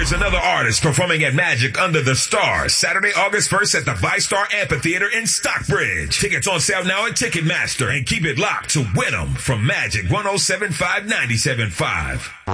Here's another artist performing at Magic Under the Stars, Saturday, August 1st at the ViStar Amphitheater in Stockbridge. Tickets on sale now at Ticketmaster, and keep it locked to win 'em from Magic 107.5 97.5.